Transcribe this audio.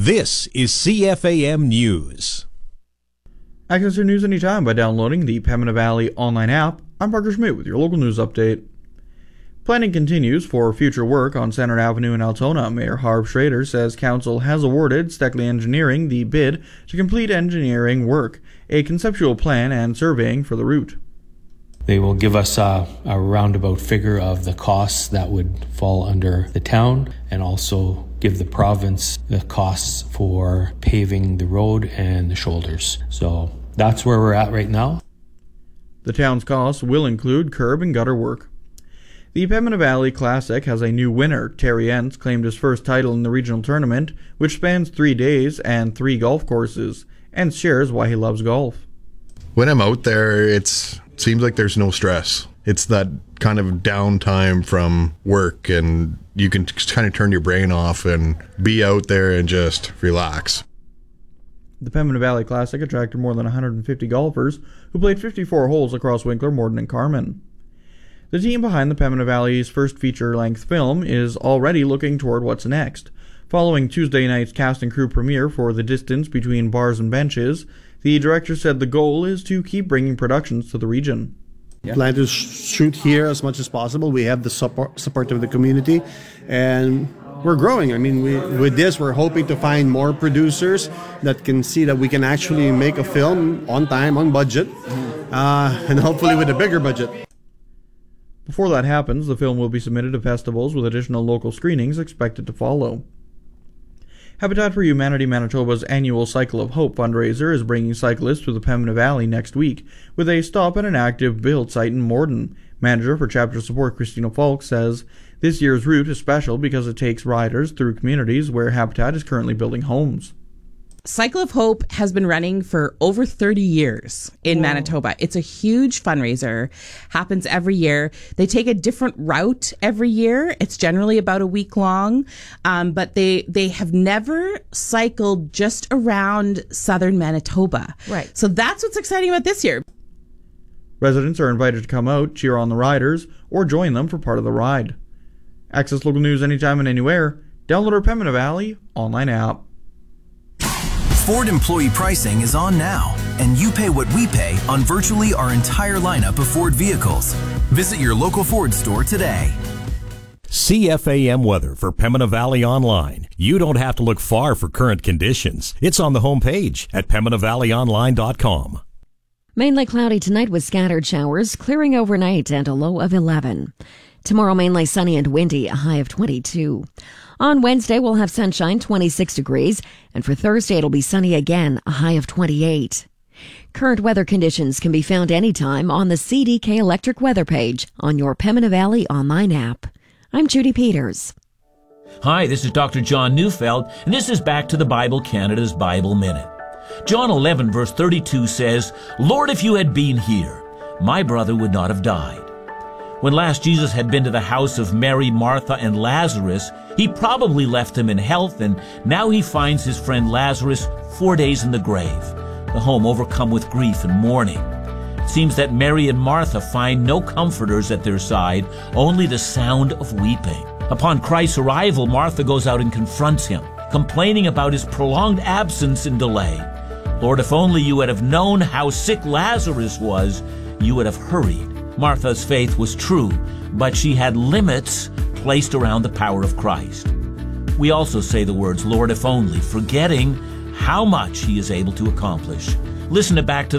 This is CFAM News. Access your news anytime by downloading the Pembina Valley online app. I'm Parker Schmidt with your local news update. Planning continues for future work on Center Avenue in Altona. Mayor Harv Schrader says council has awarded Steckley Engineering the bid to complete engineering work, a conceptual plan and surveying for the route. They will give us a roundabout figure of the costs that would fall under the town, and also give the province the costs for paving the road and the shoulders. So that's where we're at right now. The town's costs will include curb and gutter work. The Pembina Valley Classic has a new winner. Terry Entz claimed his first title in the regional tournament, which spans 3 days and 3 golf courses. Entz shares why he loves golf. When I'm out there, it seems like there's no stress. It's that kind of downtime from work, and you can just kind of turn your brain off and be out there and just relax. The Pembina Valley Classic attracted more than 150 golfers who played 54 holes across Winkler, Morden, and Carman. The team behind the Pembina Valley's first feature-length film is already looking toward what's next. Following Tuesday night's cast and crew premiere for The Distance Between Bars and Benches, the director said the goal is to keep bringing productions to the region. Plan to shoot here as much as possible. We have the support of the community, and we're growing. I mean, with this, we're hoping to find more producers that can see that we can actually make a film on time, on budget, and hopefully with a bigger budget. Before that happens, the film will be submitted to festivals with additional local screenings expected to follow. Habitat for Humanity Manitoba's annual Cycle of Hope fundraiser is bringing cyclists to the Pembina Valley next week, with a stop at an active build site in Morden. Manager for Chapter Support Christina Falk says this year's route is special because it takes riders through communities where Habitat is currently building homes. Cycle of Hope has been running for over 30 years in Manitoba. It's a huge fundraiser, happens every year. They take a different route every year. It's generally about a week long, but they have never cycled just around southern Manitoba. Right. So that's what's exciting about this year. Residents are invited to come out, cheer on the riders, or join them for part of the ride. Access local news anytime and anywhere. Download our Pembina Valley online app. Ford employee pricing is on now, and you pay what we pay on virtually our entire lineup of Ford vehicles. Visit your local Ford store today. CFAM weather for Pembina Valley Online. You don't have to look far for current conditions. It's on the homepage at PembinaValleyOnline.com. Mainly cloudy tonight with scattered showers, clearing overnight and a low of 11. Tomorrow mainly sunny and windy, a high of 22. On Wednesday, we'll have sunshine, 26 degrees, and for Thursday, it'll be sunny again, a high of 28. Current weather conditions can be found anytime on the CDK Electric weather page on your Pembina Valley online app. I'm Judy Peters. Hi, this is Dr. John Neufeld, and this is Back to the Bible Canada's Bible Minute. John 11, verse 32 says, "Lord, if you had been here, my brother would not have died." When last Jesus had been to the house of Mary, Martha, and Lazarus, he probably left them in health, and now he finds his friend Lazarus 4 days in the grave, the home overcome with grief and mourning. It seems that Mary and Martha find no comforters at their side, only the sound of weeping. Upon Christ's arrival, Martha goes out and confronts him, complaining about his prolonged absence and delay. "Lord, if only you would have known how sick Lazarus was, you would have hurried." Martha's faith was true, but she had limits placed around the power of Christ. We also say the words, "Lord, if only," forgetting how much he is able to accomplish. Listen to Back to